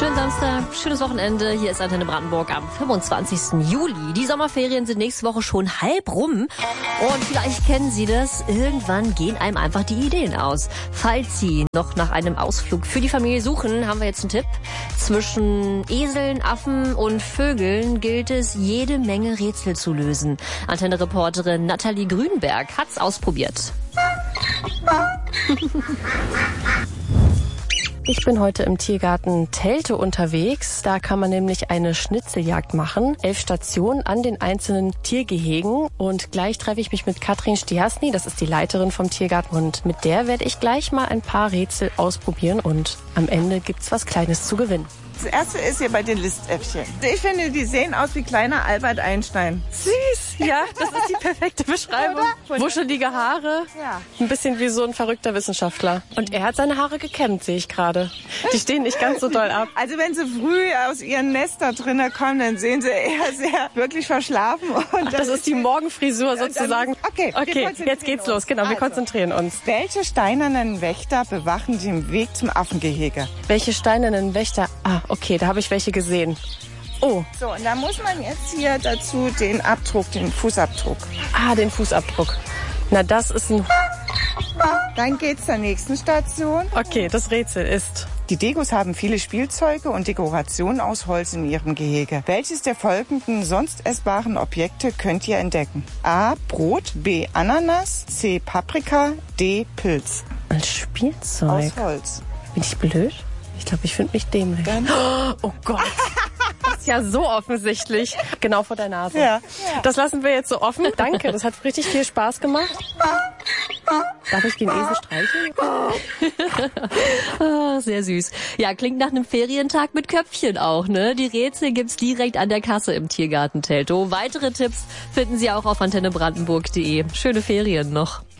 Schönen Samstag, schönes Wochenende. Hier ist Antenne Brandenburg am 25. Juli. Die Sommerferien sind nächste Woche schon halb rum. Und vielleicht kennen Sie das. Irgendwann gehen einem einfach die Ideen aus. Falls Sie noch nach einem Ausflug für die Familie suchen, haben wir jetzt einen Tipp. Zwischen Eseln, Affen und Vögeln gilt es, jede Menge Rätsel zu lösen. Antenne-Reporterin Nathalie Grünberg hat's ausprobiert. Ich bin heute im Tiergarten Telte unterwegs. Da kann man nämlich eine Schnitzeljagd machen. 11 Stationen an den einzelnen Tiergehegen. Und gleich treffe ich mich mit Katrin Stiasny, das ist die Leiterin vom Tiergarten. Und mit der werde ich gleich mal ein paar Rätsel ausprobieren. Und am Ende gibt's was Kleines zu gewinnen. Das erste ist hier bei den Listäffchen. Ich finde, die sehen aus wie kleiner Albert Einstein. Süß, ja, das ist die perfekte Beschreibung. Wuschelige Haare, Ja. ein bisschen wie so ein verrückter Wissenschaftler. Und er hat seine Haare gekämmt, sehe ich gerade. Die stehen nicht ganz so doll ab. Also wenn sie früh aus ihren Nester drinnen kommen, dann sehen sie eher sehr wirklich verschlafen. Und Das ist die Morgenfrisur sozusagen. Okay, Okay, jetzt geht's los. Genau, wir konzentrieren uns. Welche steinernen Wächter bewachen den Weg zum Affengehege? Welche steinernen Wächter? Ah, okay, da habe ich welche gesehen. Oh, So, und da muss man jetzt hier dazu den Abdruck, den Fußabdruck. den Fußabdruck. Na, das ist ein... Dann geht's zur nächsten Station. Okay, das Rätsel ist... Die Degos haben viele Spielzeuge und Dekorationen aus Holz in ihrem Gehege. Welches der folgenden sonst essbaren Objekte könnt ihr entdecken? A. Brot, B. Ananas, C. Paprika, D. Pilz. Ein Spielzeug. Aus Holz. Bin ich blöd? Ich glaube, ich finde mich dämlich. Dann- Oh Gott. Das ist ja so offensichtlich. Genau vor der Nase. Ja. Das lassen wir jetzt so offen. Danke, das hat richtig viel Spaß gemacht. Darf ich den Esel streicheln? Ah, sehr süß. Ja, klingt nach einem Ferientag mit Köpfchen auch, ne? Die Rätsel gibt's direkt an der Kasse im Tiergarten Teltow. Weitere Tipps finden Sie auch auf antennebrandenburg.de. Schöne Ferien noch.